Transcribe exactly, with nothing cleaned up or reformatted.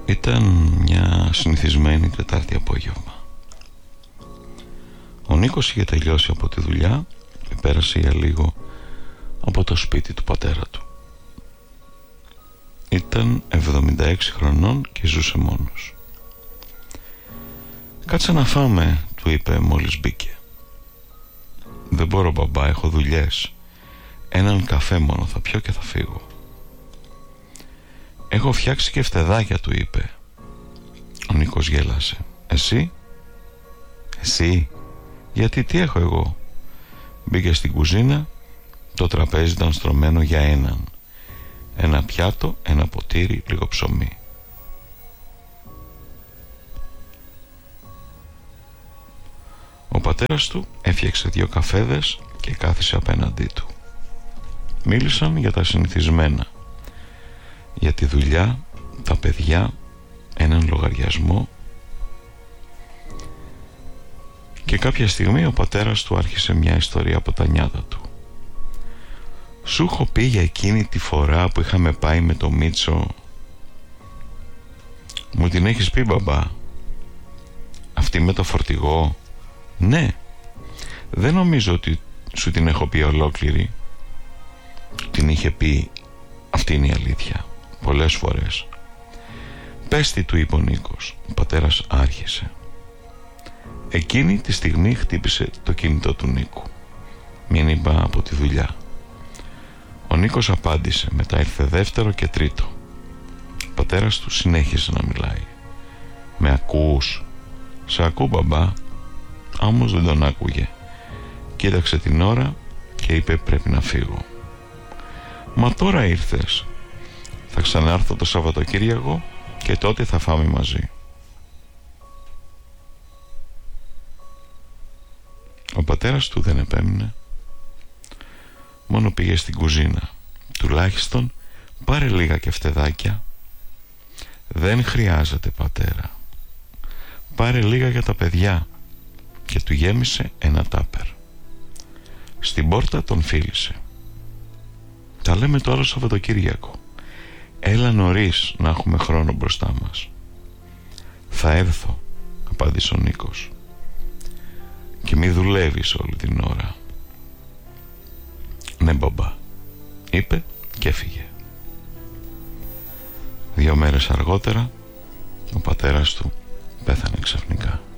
Ήταν μια συνηθισμένη Τετάρτη απόγευμα. Ο Νίκος είχε τελειώσει από τη δουλειά και πέρασε για λίγο από το σπίτι του πατέρα του. Ήταν εβδομήντα έξι χρονών και ζούσε μόνος. «Κάτσε να φάμε», του είπε μόλις μπήκε. «Δεν μπορώ, μπαμπά, έχω δουλειές. Έναν καφέ μόνο θα πιω και θα φύγω». «Έχω φτιάξει και φτεδάκια», του είπε. Ο Νίκος γέλασε. «Εσύ?» «Εσύ? Γιατί τι έχω εγώ?» Μπήκε στην κουζίνα. Το τραπέζι ήταν στρωμένο για έναν. Ένα πιάτο, ένα ποτήρι, λίγο ψωμί. Ο πατέρας του έφτιαξε δύο καφέδες και κάθισε απέναντί του. Μίλησαν για τα συνηθισμένα, για τη δουλειά, τα παιδιά, έναν λογαριασμό, και κάποια στιγμή ο πατέρας του άρχισε μια ιστορία από τα νιάτα του. «Σου έχω πει για εκείνη τη φορά που είχαμε πάει με το Μίτσο?» «Μου την έχεις πει, μπαμπά?» «Αυτή με το φορτηγό?» «Ναι. Δεν νομίζω ότι σου την έχω πει ολόκληρη». «Την είχε πει, αυτή είναι η αλήθεια, πολλές φορές». «Πες τι», του είπε ο Νίκος. Ο πατέρας άρχισε. Εκείνη τη στιγμή χτύπησε το κινητό του Νίκου. Μήνυμα από τη δουλειά. Ο Νίκος απάντησε. Μετά ήρθε δεύτερο και τρίτο. Ο πατέρας του συνέχισε να μιλάει. «Με ακούς?» «Σε ακού, μπαμπά». Όμως δεν τον άκουγε. Κοίταξε την ώρα και είπε, «Πρέπει να φύγω». «Μα τώρα ήρθες?» «Θα ξανάρθω το Σαββατοκύριακο και τότε θα φάμε μαζί». Ο πατέρας του δεν επέμεινε. Μόνο πήγε στην κουζίνα. «Τουλάχιστον πάρε λίγα κεφτεδάκια». «Δεν χρειάζεται, πατέρα». «Πάρε λίγα για τα παιδιά». Και του γέμισε ένα τάπερ. Στην πόρτα τον φίλησε. «Τα λέμε το άλλο Σαββατοκύριακο. Έλα νωρίς να έχουμε χρόνο μπροστά μας». «Θα έρθω», απάντησε ο Νίκος. «Και μη δουλεύεις όλη την ώρα». «Ναι, μπαμπά», είπε και έφυγε. Δύο μέρες αργότερα ο πατέρας του πέθανε ξαφνικά.